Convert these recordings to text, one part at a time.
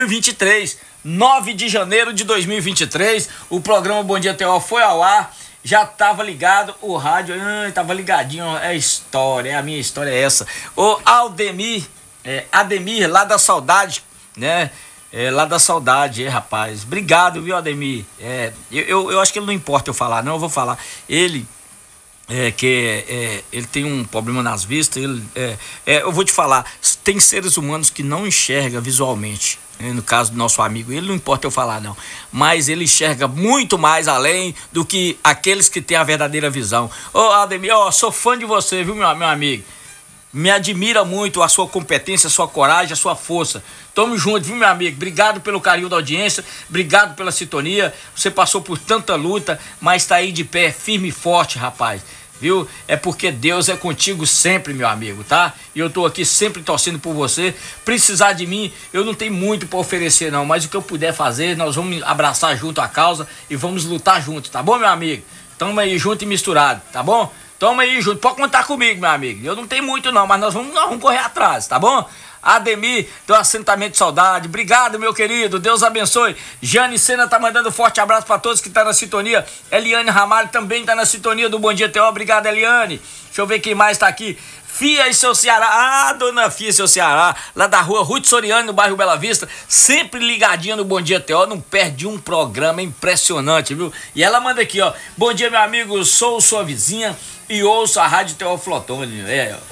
2023, 9 de janeiro de 2023, o programa Bom Dia TO foi ao ar, já tava ligado, o rádio tava ligadinho, é história, a minha história é essa. O Ademir, lá da Saudade, né? Lá da Saudade, rapaz, obrigado, viu, Ademir? Eu acho que ele não importa eu falar, não, eu vou falar. Ele tem um problema nas vistas, eu vou te falar, tem seres humanos que não enxergam visualmente, né? No caso do nosso amigo, ele não importa eu falar não, mas ele enxerga muito mais além do que aqueles que têm a verdadeira visão. Ô Ademir, sou fã de você, viu, meu amigo? Me admira muito a sua competência, a sua coragem, a sua força. Tamo junto, viu, meu amigo? Obrigado pelo carinho da audiência, obrigado pela sintonia. Você passou por tanta luta, mas tá aí de pé, firme e forte, rapaz. Viu? É porque Deus é contigo sempre, meu amigo, tá? E eu tô aqui sempre torcendo por você. Precisar de mim, eu não tenho muito para oferecer não, mas o que eu puder fazer, nós vamos abraçar junto a causa e vamos lutar junto, tá bom, meu amigo? Tamo aí junto e misturado, tá bom? Tamo aí junto, pode contar comigo, meu amigo. Eu não tenho muito não, mas nós vamos correr atrás, tá bom? Ademir, do Assentamento de Saudade, obrigado, meu querido, Deus abençoe. Jane Sena tá mandando um forte abraço para todos que tá na sintonia. Eliane Ramalho também tá na sintonia do Bom Dia TO, obrigado, Eliane. Deixa eu ver quem mais tá aqui. Fia e seu Ceará, dona Fia e seu Ceará, lá da rua Ruth Soriano, no bairro Bela Vista, sempre ligadinha no Bom Dia TO, não perde um programa impressionante, viu? E ela manda aqui, bom dia, meu amigo, sou sua vizinha e ouço a Rádio Teoflotone.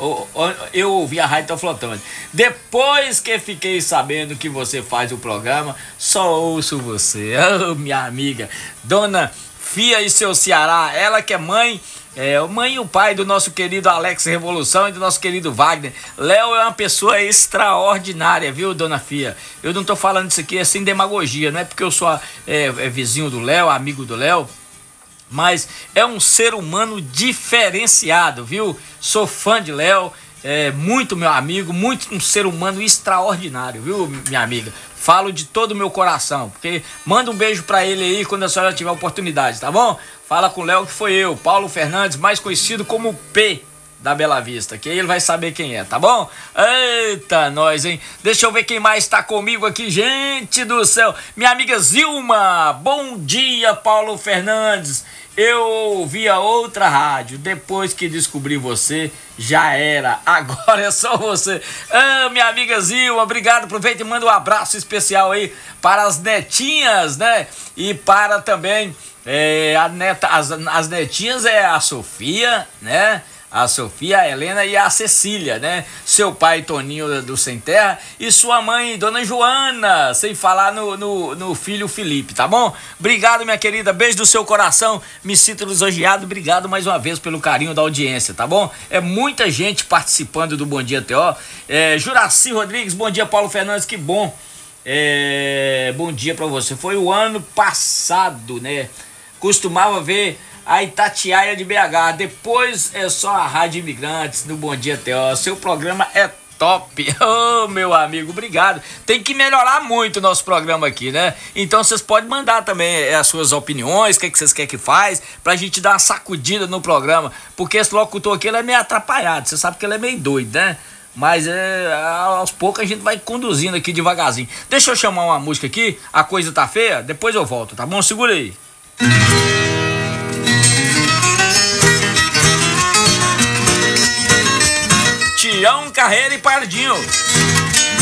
Eu ouvi a Rádio Teoflotone. Depois que fiquei sabendo que você faz o programa, só ouço você. Minha amiga, dona Fia e seu Ceará, ela que é mãe e o pai do nosso querido Alex Revolução e do nosso querido Wagner. Léo é uma pessoa extraordinária, viu, dona Fia? Eu não tô falando isso aqui sem demagogia, não é porque eu sou vizinho do Léo, amigo do Léo, mas é um ser humano diferenciado, viu? Sou fã de Léo, muito meu amigo, muito um ser humano extraordinário, viu, minha amiga? Falo de todo o meu coração, porque manda um beijo pra ele aí quando a senhora tiver oportunidade, tá bom? Fala com o Léo que foi eu, Paulo Fernandes, mais conhecido como P da Bela Vista, que aí ele vai saber quem é, tá bom? Eita, nós, hein? Deixa eu ver quem mais tá comigo aqui, gente do céu. Minha amiga Zilma, bom dia, Paulo Fernandes. Eu ouvia outra rádio, depois que descobri você, já era, agora é só você. Minha amiga Zilma, obrigado, aproveita e manda um abraço especial aí para as netinhas, né? E para também as netinhas a Sofia, né? A Sofia, a Helena e a Cecília, né? Seu pai Toninho do Sem Terra e sua mãe Dona Joana, sem falar no filho Felipe, tá bom? Obrigado, minha querida, beijo do seu coração, me sinto lisonjeado, obrigado mais uma vez pelo carinho da audiência, tá bom? É muita gente participando do Bom Dia TO. Juraci Rodrigues, bom dia, Paulo Fernandes, que bom. Bom dia pra você. Foi o ano passado, né? Costumava ver a Itatiaia de BH, depois é só a Rádio Imigrantes no Bom Dia TO. Seu programa é top. Meu amigo, obrigado. Tem que melhorar muito o nosso programa aqui, né? Então vocês podem mandar também as suas opiniões, o que vocês querem que faz, pra gente dar uma sacudida no programa, porque esse locutor aqui ele é meio atrapalhado, você sabe que ele é meio doido, né? Mas aos poucos a gente vai conduzindo aqui devagarzinho. Deixa eu chamar uma música aqui, A Coisa Tá Feia, depois eu volto, tá bom? Segura aí. Tião Carreira e Pardinho.